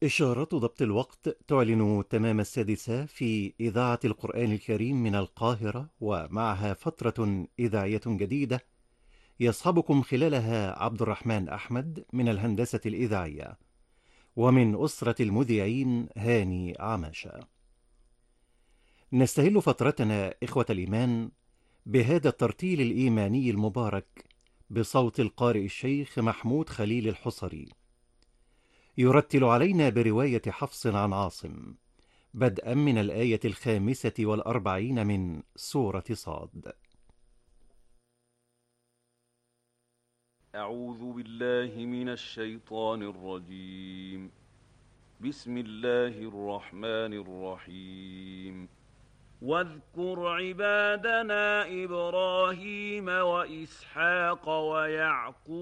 إشارات ضبط الوقت تعلن تمام 6 في إذاعة القرآن الكريم من القاهرة، ومعها فترة إذاعية جديدة يصحبكم خلالها عبد الرحمن أحمد من الهندسة الإذاعية، ومن أسرة المذيعين هاني عماشة. نستهل فترتنا إخوة الإيمان بهذا الترتيل الإيماني المبارك بصوت القارئ الشيخ محمود خليل الحصري، يرتل علينا برواية حفص عن عاصم، بدءا من الآية 45 من سورة صاد. أعوذ بالله من الشيطان الرجيم. بسم الله الرحمن الرحيم. واذكر عبادنا إبراهيم وإسحاق ويعقوب